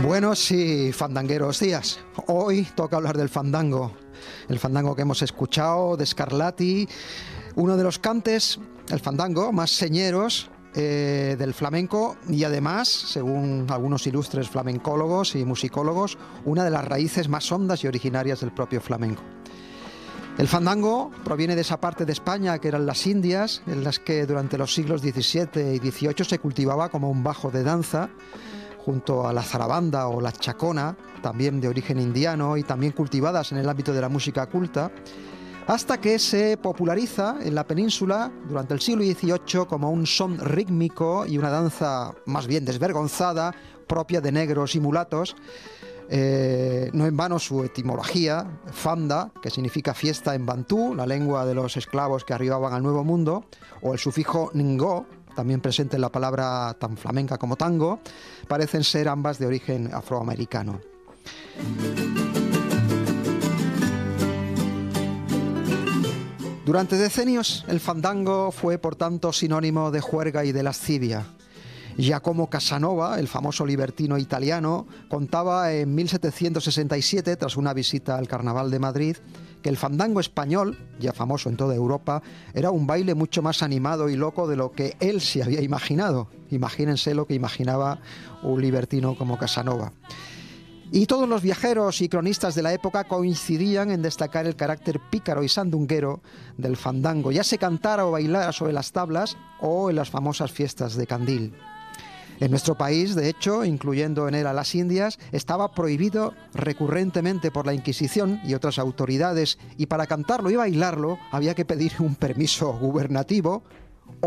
Buenos y fandangueros días. Hoy toca hablar del fandango. El fandango que hemos escuchado de Scarlatti, uno de los cantes, el fandango, más señeros del flamenco y además, según algunos ilustres flamencólogos y musicólogos, una de las raíces más hondas y originarias del propio flamenco. El fandango proviene de esa parte de España que eran las Indias, en las que durante los siglos XVII y XVIII se cultivaba como un bajo de danza, junto a la zarabanda o la chacona, también de origen indiano y también cultivadas en el ámbito de la música culta, hasta que se populariza en la península durante el siglo XVIII como un son rítmico y una danza más bien desvergonzada, propia de negros y mulatos. No en vano su etimología, fanda, que significa fiesta en bantú, la lengua de los esclavos que arribaban al Nuevo Mundo, o el sufijo ngó, también presente en la palabra tan flamenca como tango, parecen ser ambas de origen afroamericano. Durante decenios el fandango fue por tanto sinónimo de juerga y de lascivia. Giacomo Casanova, el famoso libertino italiano, contaba en 1767, tras una visita al Carnaval de Madrid, que el fandango español, ya famoso en toda Europa, era un baile mucho más animado y loco de lo que él se había imaginado. Imagínense lo que imaginaba un libertino como Casanova. Y todos los viajeros y cronistas de la época coincidían en destacar el carácter pícaro y sandunguero del fandango, ya se cantara o bailara sobre las tablas o en las famosas fiestas de Candil. En nuestro país, de hecho, incluyendo en él a las Indias, estaba prohibido recurrentemente por la Inquisición y otras autoridades, y para cantarlo y bailarlo había que pedir un permiso gubernativo,